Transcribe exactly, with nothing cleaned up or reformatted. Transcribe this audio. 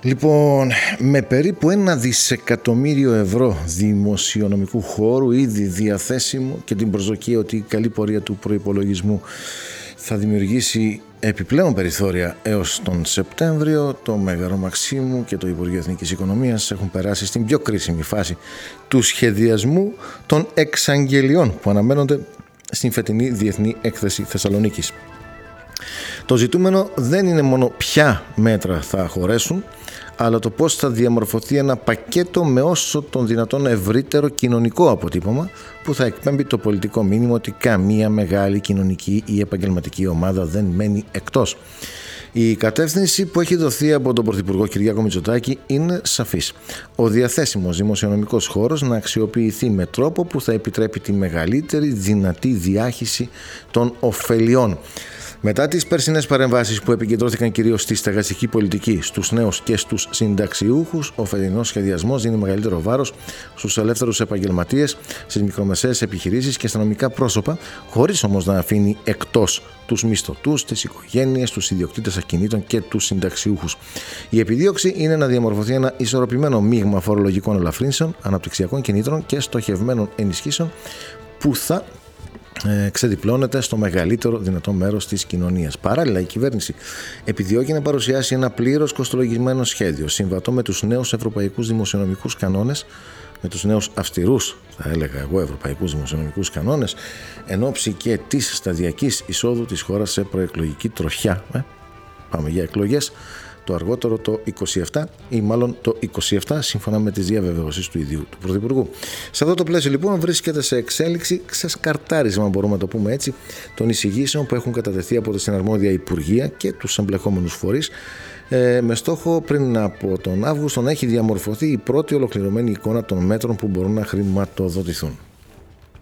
Λοιπόν, με περίπου ένα δισεκατομμύριο ευρώ δημοσιονομικού χώρου ήδη διαθέσιμο και την προσδοκία ότι η καλή πορεία του προϋπολογισμού θα δημιουργήσει επιπλέον περιθώρια έως τον Σεπτέμβριο, το Μέγαρο Μαξίμου και το Υπουργείο Εθνικής Οικονομίας έχουν περάσει στην πιο κρίσιμη φάση του σχεδιασμού των εξαγγελιών που αναμένονται στην φετινή Διεθνή Έκθεση Θεσσαλονίκης. Το ζητούμενο δεν είναι μόνο ποια μέτρα θα χωρέσουν, αλλά το πώς θα διαμορφωθεί ένα πακέτο με όσο τον δυνατόν ευρύτερο κοινωνικό αποτύπωμα που θα εκπέμπει το πολιτικό μήνυμα ότι καμία μεγάλη κοινωνική ή επαγγελματική ομάδα δεν μένει εκτός. Η κατεύθυνση που έχει δοθεί από τον Πρωθυπουργό Κυριάκο Μητσοτάκη είναι σαφής. Ο διαθέσιμος δημοσιονομικός χώρος να αξιοποιηθεί με τρόπο που θα επιτρέπει τη μεγαλύτερη δυνατή διάχυση των ωφελιών. Μετά τις περσινές παρεμβάσεις που επικεντρώθηκαν κυρίως στη στεγαστική πολιτική, στους νέους και στους συνταξιούχους, ο φετινός σχεδιασμός δίνει μεγαλύτερο βάρος στους ελεύθερους επαγγελματίες, στις μικρομεσαίες επιχειρήσεις και στα νομικά πρόσωπα, χωρίς όμως να αφήνει εκτός τους μισθωτούς, τις οικογένειες, τους ιδιοκτήτες ακινήτων και τους συνταξιούχους. Η επιδίωξη είναι να διαμορφωθεί ένα ισορροπημένο μείγμα φορολογικών ελαφρύνσεων, αναπτυξιακών κινήτρων και στοχευμένων ενισχύσεων που θα Ε, ξεδιπλώνεται στο μεγαλύτερο δυνατό μέρος της κοινωνίας. Παράλληλα, η κυβέρνηση επιδιώκει να παρουσιάσει ένα πλήρως κοστολογισμένο σχέδιο συμβατό με τους νέους ευρωπαϊκούς δημοσιονομικούς κανόνες, με τους νέους αυστηρούς, θα έλεγα εγώ, ευρωπαϊκούς δημοσιονομικούς κανόνες, εν ώψη και της σταδιακής εισόδου της χώρας σε προεκλογική τροχιά. Ε, πάμε για εκλογές. Το αργότερο το είκοσι επτά ή μάλλον το είκοσι επτά, σύμφωνα με τις διαβεβαιώσεις του ίδιου του Πρωθυπουργού. Σε αυτό το πλαίσιο λοιπόν βρίσκεται σε εξέλιξη ξεσκαρτάρισμα, μπορούμε να το πούμε έτσι, των εισηγήσεων που έχουν κατατεθεί από τα συναρμόδια υπουργεία και τους εμπλεκόμενους φορείς, ε, με στόχο πριν από τον Αύγουστο να έχει διαμορφωθεί η πρώτη ολοκληρωμένη εικόνα των μέτρων που μπορούν να χρηματοδοτηθούν.